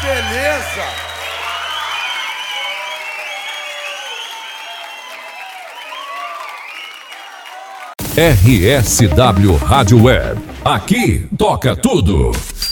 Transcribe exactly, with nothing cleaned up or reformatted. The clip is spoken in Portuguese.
beleza! R S W Rádio Web. Aqui toca tudo.